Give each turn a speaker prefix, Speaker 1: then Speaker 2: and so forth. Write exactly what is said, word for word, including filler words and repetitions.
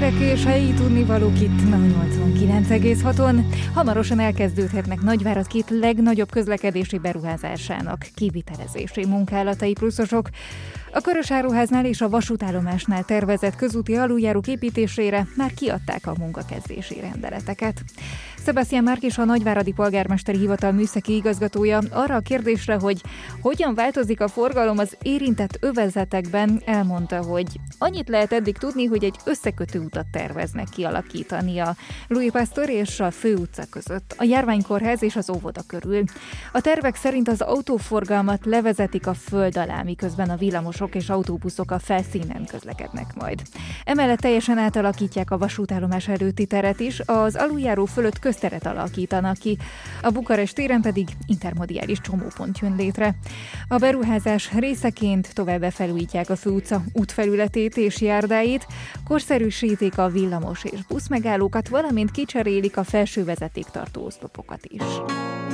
Speaker 1: hírek és helyi tudnivalók itt a nyolcvankilenc egész haton. Hamarosan elkezdődhetnek Nagyvárad két legnagyobb közlekedési beruházásának kivitelezési munkálatai pluszosok. A Körösáruháznál és a vasútállomásnál tervezett közúti aluljárók építésére már kiadták a munkakezdési rendeleteket. Sebastian Márkis, a nagyváradi polgármesteri hivatal műszaki igazgatója arra a kérdésre, hogy hogyan változik a forgalom az érintett övezetekben, elmondta, hogy annyit lehet eddig tudni, hogy egy összekötő utat terveznek kialakítani a Louis Pasteur és a Főutca között, a Járványkórház és az óvoda körül. A tervek szerint az autóforgalmat levezetik a föld alá, miközben a villamosok és autóbuszok a felszínen közlekednek majd. Emellett teljesen átalakítják a vasútállomás előtti teret is, az aluljáró fölött közteret alakítanak ki, a Bukarest téren pedig intermodiális csomópont jön létre. A beruházás részeként tovább felújítják a Főutca útfelületét és járdáit, korszerűsítik a villamos és buszmegállókat, valamint kicserélik a felső vezetéktartó oszlopokat is.